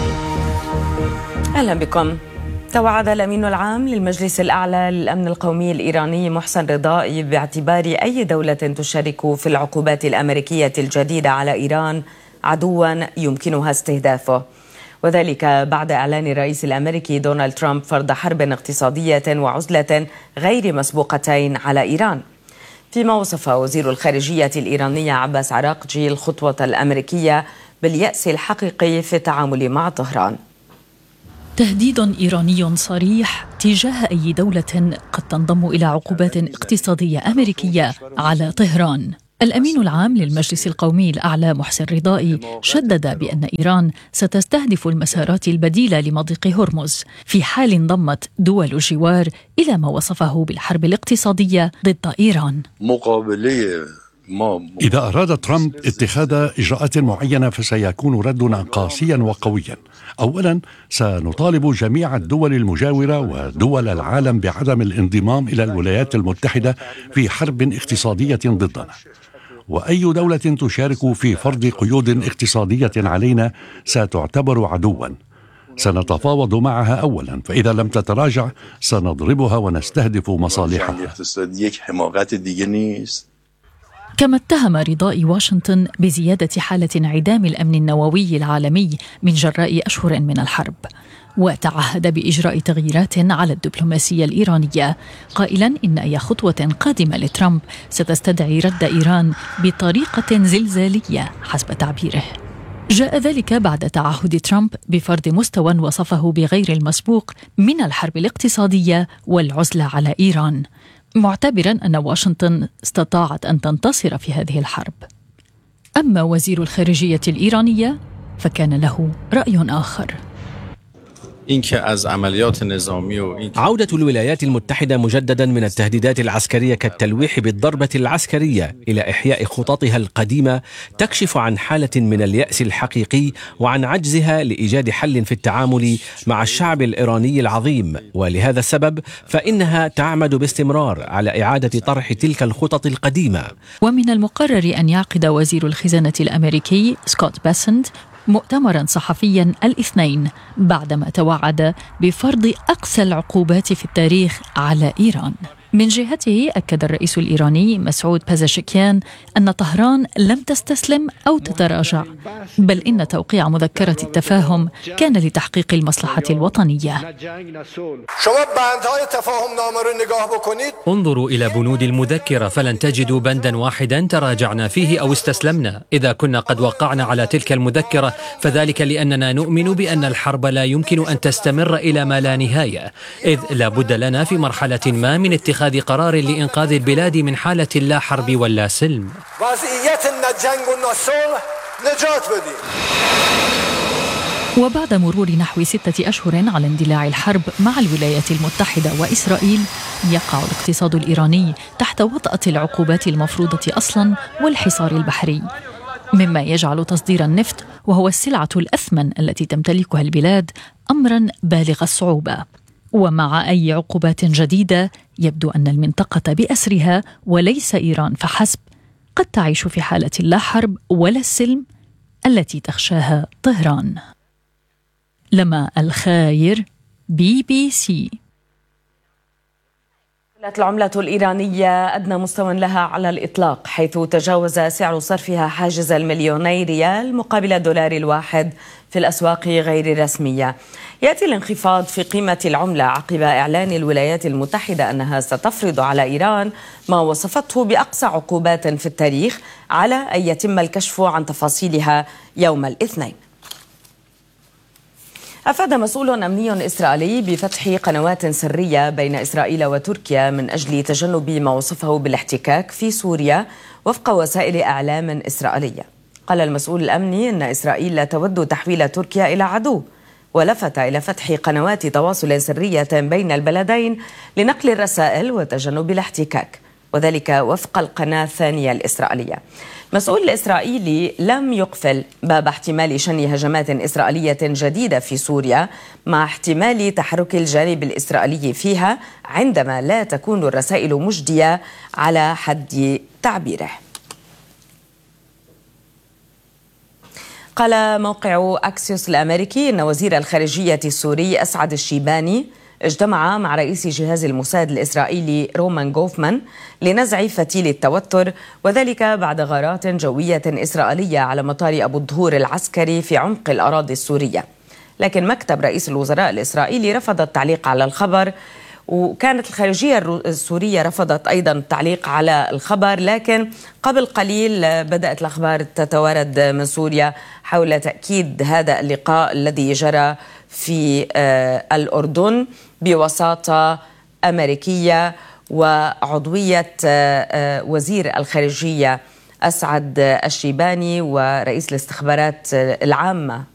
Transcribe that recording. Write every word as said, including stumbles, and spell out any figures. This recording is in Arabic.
أهلا بكم. توعد الأمين العام للمجلس الأعلى للأمن القومي الإيراني محسن رضائي باعتبار أي دولة تشارك في العقوبات الأمريكية الجديدة على إيران عدوا يمكنها استهدافه، وذلك بعد إعلان الرئيس الأمريكي دونالد ترامب فرض حرب اقتصادية وعزلة غير مسبوقتين على إيران. فيما وصف وزير الخارجية الإيراني عباس عراقجي الخطوة الأمريكية باليأس الحقيقي في التعامل مع طهران. تهديد إيراني صريح تجاه أي دولة قد تنضم إلى عقوبات اقتصادية أمريكية على طهران. الأمين العام للمجلس القومي الأعلى محسن رضائي شدد بأن إيران ستستهدف المسارات البديلة لمضيق هرمز في حال انضمت دول الجوار إلى ما وصفه بالحرب الاقتصادية ضد إيران. مقابلة إذا أراد ترامب اتخاذ إجراءات معينة فسيكون ردنا قاسيا وقويا. أولا، سنطالب جميع الدول المجاورة ودول العالم بعدم الانضمام إلى الولايات المتحدة في حرب اقتصادية ضدنا، وأي دولة تشارك في فرض قيود اقتصادية علينا ستعتبر عدوا. سنتفاوض معها أولا، فإذا لم تتراجع سنضربها ونستهدف مصالحها. كما اتهم رضائي واشنطن بزيادة حالة انعدام الأمن النووي العالمي من جراء أشهر من الحرب، وتعهد بإجراء تغييرات على الدبلوماسية الإيرانية، قائلا إن أي خطوة قادمة لترامب ستستدعي رد إيران بطريقة زلزالية حسب تعبيره. جاء ذلك بعد تعهد ترامب بفرض مستوى وصفه بغير المسبوق من الحرب الاقتصادية والعزلة على إيران، معتبرا أن واشنطن استطاعت أن تنتصر في هذه الحرب. أما وزير الخارجية الإيرانية فكان له رأي آخر. عودة الولايات المتحدة مجددا من التهديدات العسكرية كالتلويح بالضربة العسكرية إلى إحياء خططها القديمة تكشف عن حالة من اليأس الحقيقي وعن عجزها لإيجاد حل في التعامل مع الشعب الإيراني العظيم، ولهذا السبب فإنها تعمد باستمرار على إعادة طرح تلك الخطط القديمة. ومن المقرر أن يعقد وزير الخزانة الأمريكي سكوت بيسنت مؤتمرا صحفيا الاثنين بعدما توعد بفرض أقسى العقوبات في التاريخ على إيران. من جهته أكد الرئيس الإيراني مسعود بازاشكيان أن طهران لم تستسلم أو تتراجع، بل إن توقيع مذكرة التفاهم كان لتحقيق المصلحة الوطنية. انظروا إلى بنود المذكرة فلن تجدوا بندا واحدا تراجعنا فيه أو استسلمنا. إذا كنا قد وقعنا على تلك المذكرة فذلك لأننا نؤمن بأن الحرب لا يمكن أن تستمر إلى ما لا نهاية، إذ لا بد لنا في مرحلة ما من اتخاذ هذه قرار لإنقاذ البلاد من حالة لا حرب ولا سلم. وبعد مرور نحو ستة أشهر على اندلاع الحرب مع الولايات المتحدة وإسرائيل، يقع الاقتصاد الإيراني تحت وطأة العقوبات المفروضة أصلا والحصار البحري، مما يجعل تصدير النفط وهو السلعة الأثمن التي تمتلكها البلاد أمرا بالغ الصعوبة. ومع أي عقوبات جديدة يبدو أن المنطقة بأسرها وليس إيران فحسب قد تعيش في حالة لا حرب ولا السلم التي تخشاها طهران. لما الخاير، بي بي سي. العملة الإيرانية أدنى مستوى لها على الإطلاق، حيث تجاوز سعر صرفها حاجز المليوني ريال مقابل الدولار الواحد في الأسواق غير الرسمية. يأتي الانخفاض في قيمة العملة عقب إعلان الولايات المتحدة أنها ستفرض على إيران ما وصفته بأقصى عقوبات في التاريخ على أن يتم الكشف عن تفاصيلها يوم الاثنين. أفاد مسؤول أمني إسرائيلي بفتح قنوات سرية بين إسرائيل وتركيا من أجل تجنب ما وصفه بالاحتكاك في سوريا وفق وسائل إعلام إسرائيلية. قال المسؤول الأمني أن إسرائيل لا تود تحويل تركيا إلى عدو، ولفت إلى فتح قنوات تواصل سرية بين البلدين لنقل الرسائل وتجنب الاحتكاك، وذلك وفق القناة الثانية الإسرائيلية. مسؤول الإسرائيلي لم يقفل باب احتمال شن هجمات إسرائيلية جديدة في سوريا مع احتمال تحرك الجانب الإسرائيلي فيها عندما لا تكون الرسائل مجدية على حد تعبيره. قال موقع أكسيوس الأمريكي أن وزير الخارجية السوري أسعد الشيباني اجتمع مع رئيس جهاز الموساد الإسرائيلي رومان غوفمان لنزع فتيل التوتر، وذلك بعد غارات جوية إسرائيلية على مطار أبو الظهور العسكري في عمق الأراضي السورية. لكن مكتب رئيس الوزراء الإسرائيلي رفض التعليق على الخبر، وكانت الخارجية السورية رفضت أيضا التعليق على الخبر. لكن قبل قليل بدأت الأخبار تتوارد من سوريا حول تأكيد هذا اللقاء الذي جرى في الأردن بوساطة أمريكية وعضوية وزير الخارجية أسعد الشيباني ورئيس الاستخبارات العامة